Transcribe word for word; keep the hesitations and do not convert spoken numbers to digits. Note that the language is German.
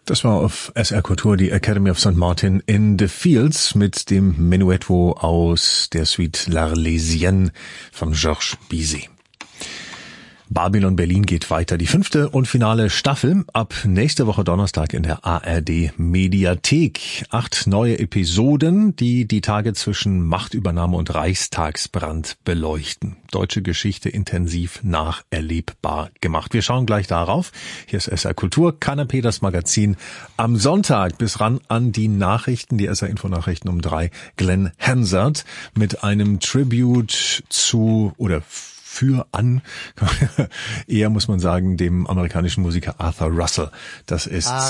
Das war auf S R Kultur die Academy of Sankt Martin in the Fields mit dem Menuetto aus der Suite L'Arlésienne von Georges Bizet. Babylon Berlin geht weiter. Die fünfte und finale Staffel ab nächste Woche Donnerstag in der A R D Mediathek. Acht neue Episoden, die die Tage zwischen Machtübernahme und Reichstagsbrand beleuchten. Deutsche Geschichte intensiv nacherlebbar gemacht. Wir schauen gleich darauf. Hier ist S R Kultur, Kanapé, das Magazin. Am Sonntag bis ran an die Nachrichten, die S R Info-Nachrichten um drei. Glenn Hansard mit einem Tribute zu, oder für an, eher muss man sagen, dem amerikanischen Musiker Arthur Russell. Das ist